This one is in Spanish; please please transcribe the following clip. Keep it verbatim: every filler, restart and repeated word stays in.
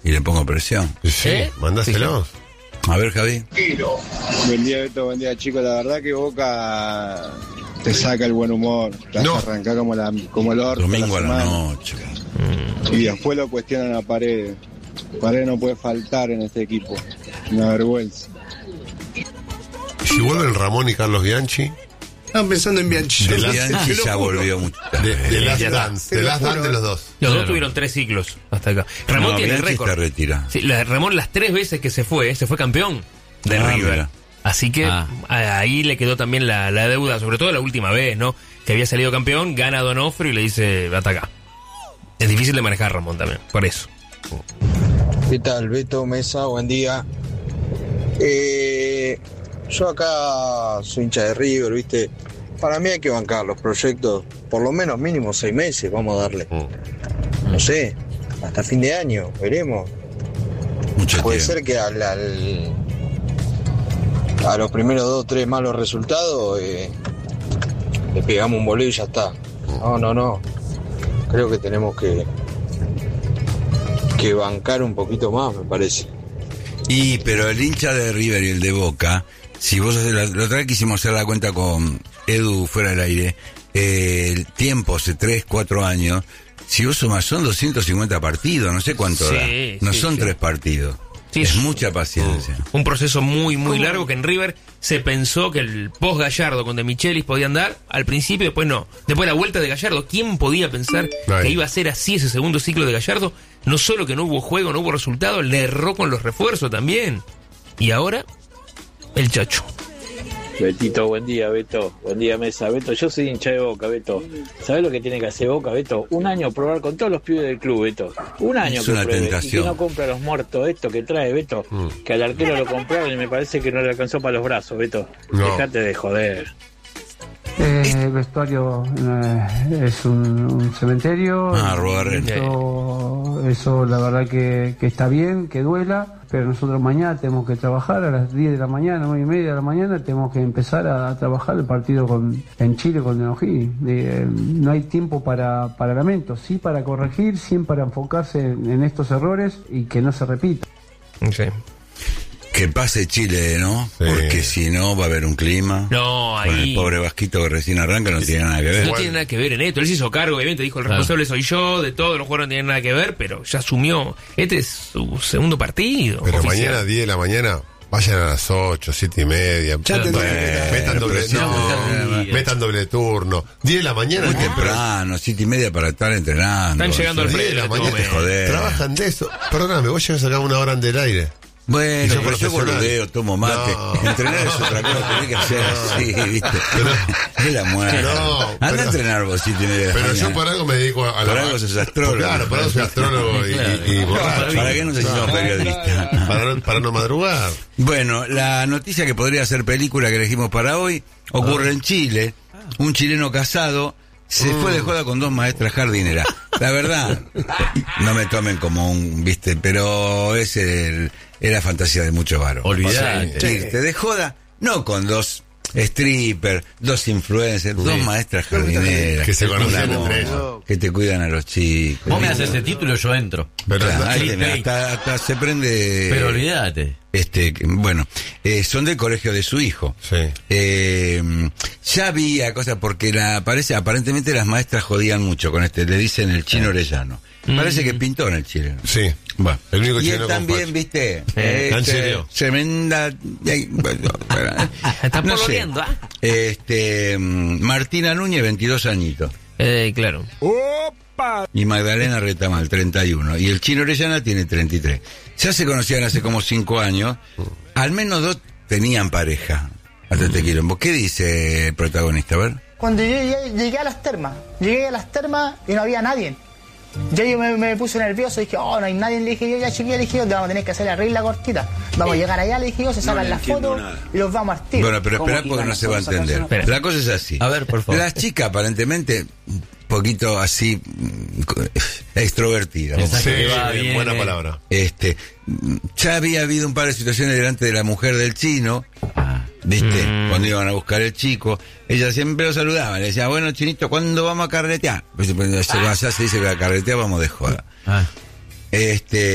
y le pongo presión. Sí, ¿Eh? Mándaselo. A ver, Javi. Buen día, Beto, buen día, chicos. La verdad que Boca te saca el buen humor, te hace No. arrancar como, la, como el orto. Domingo a la semana. noche. Y después lo cuestionan a Paredes. Paredes no puede faltar en este equipo. Una vergüenza. Si vuelven Ramón y Carlos Bianchi, Estaban pensando en Bianchi. De la- Bianchi Te lo ya juro. volvió mucho. de, de Last ya está. Dance, de Last Dance de los dos. Los Claro. dos tuvieron tres ciclos hasta acá. Ramón No, tiene el Bianchi récord. está retirado. Sí, la- Ramón las tres veces que se fue, se fue campeón de Ah, River. mira. Así que Ah. a- ahí le quedó también la, la deuda, sobre todo la última vez, ¿no? Que había salido campeón, gana Donofrio y le dice, hasta acá. Es difícil de manejar Ramón también, por eso. ¿Qué tal, Beto, Mesa? Buen día. Eh, yo acá soy hincha de River, ¿viste? Para mí hay que bancar los proyectos, por lo menos mínimo seis meses, vamos a darle. No sé, hasta fin de año, veremos. Mucho Puede tiempo. ser que al, al- a los primeros dos o tres malos resultados eh, le pegamos un bolillo y ya está. No, no, no. Creo que tenemos que, que bancar un poquito más, me parece. Y, pero el hincha de River y el de Boca, si vos haces la, la otra vez quisimos hacer la cuenta con Edu fuera del aire, eh, el tiempo, hace tres, cuatro años, si vos sumás, son doscientos cincuenta partidos, no sé cuánto Sí, da. No sí, son sí. tres partidos. Sí, es es- mucha paciencia. Un proceso muy, muy largo que en River se pensó que el post Gallardo con De Michelis podían dar al principio, después no. Después la vuelta de Gallardo, ¿quién podía pensar Nadie. que iba a ser así ese segundo ciclo de Gallardo? No solo que no hubo juego, no hubo resultado, le erró con los refuerzos también. Y ahora, el Chacho. Betito, buen día, Beto. Buen día, Mesa. Beto, yo soy hincha de Boca, Beto. ¿Sabés lo que tiene que hacer Boca, Beto? Un año probar con todos los pibes del club, Beto. Un año Es que una pruebe. tentación. Y que no compra los muertos, esto que trae, Beto. Mm. Que al arquero lo compraron y me parece que no le alcanzó para los brazos, Beto. No. Dejate de joder. Eh, el vestuario eh, es un, un cementerio. Ah, Robarren. Eso, eso la verdad que, que está bien, que duela, pero nosotros mañana tenemos que trabajar a las diez de la mañana, nueve y media de la mañana, tenemos que empezar a, a trabajar el partido con, en Chile con Enojí. Eh, no hay tiempo para, para lamentos, sí para corregir, sí para enfocarse en, en estos errores y que no se repita. Sí. Que pase Chile, ¿no? Sí. Porque si no va a haber un clima. No, Con ahí... el pobre Vasquito que recién arranca no tiene nada que ver. No tiene nada que ver en esto. Él se hizo cargo, obviamente, dijo el Claro. responsable soy yo, de todo, los jugadores no tienen nada que ver, pero ya asumió. Este es su segundo partido. Pero oficial. mañana diez de la mañana, vayan a las ocho, siete y media. Ya te- Bueno, metan doble, pero si no, no, no, metan doble turno. diez de la mañana. Muy ¿qué? temprano, siete y media para estar entrenando. Están llegando al diez de frente. la en este mañana. momento. joder. Trabajan de eso. Perdóname, vos llegas acá una hora antes del aire. Y Bueno, sos pero yo profesional. boludeo, tomo mate. No. Entrenar es otra cosa, tenés que hacer así, ¿viste? Es la muerte. No, Anda pero- a entrenar vos, siete y media de la Pero yo mañana. por algo me dedico a la. Por algo sos astrólogo. Claro, por algo soy astrólogo y, y, y borracho. ¿Para qué no se hizo periodista? Para no, para no madrugar. Bueno, la noticia que podría ser película que elegimos para hoy ocurre en Chile. Un chileno casado se fue de joda con dos maestras jardineras. La verdad, no me tomen como un, viste, pero es el, es la fantasía de muchos varones. Olvidate. Irte de joda, no con dos strippers, dos influencers, dos maestras jardineras. Que se conocen Un entre amor, ellos. que te cuidan a los chicos. Vos me haces ese título, yo entro. Pero Claro, no- ahí clickbait. tenés, hasta, hasta se prende. Pero olvídate. Este, que, bueno, eh, son del colegio de su hijo. Sí. Eh, ya había cosas porque la, parece, aparentemente las maestras jodían mucho con este, le dicen el chino Orellano. Parece que pintó en el chileno. Sí. Bueno, El único y él chileno con también, facha. viste, Eh, ¿en este, serio? tremenda, ay, bueno, bueno, Está no sé. pololeando, ¿ah? Este, mm, Martina Núñez, veintidós añitos. Eh, claro. Y Magdalena Retamal, treinta y uno. Y el chino Orellana tiene treinta y tres. Ya se conocían hace como cinco años. Al menos dos tenían pareja. Hasta te quiero. ¿Qué dice el protagonista? A ver. Cuando yo llegué, llegué a las termas, llegué a las termas y no había nadie. Ya yo me, me puse nervioso, dije, oh, no hay nadie, le dije yo, ya chiquilla, le dije yo, te vamos a tener que hacer la regla cortita. Vamos a llegar allá, le dije yo, se sacan las fotos y los vamos a artir. Bueno, pero espera porque no se va a entender. Espera. La cosa es así. A ver, por favor. La chica aparentemente un poquito así mm, extrovertida. vamos a Sí, que va bien, bien. buena palabra. Este, ya había habido un par de situaciones delante de la mujer del chino, ¿viste? Mm. Cuando iban a buscar el chico, ella siempre lo saludaba, le decía, bueno, chinito, ¿cuándo vamos a carretear? Pues, pues, allá se dice que a carretear vamos de joda. Ah. Este,